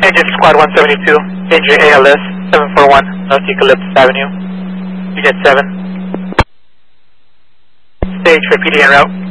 Engine Squad 172, danger ALS 741 North Eucalyptus Avenue, Unit 7. Stage for PD en route.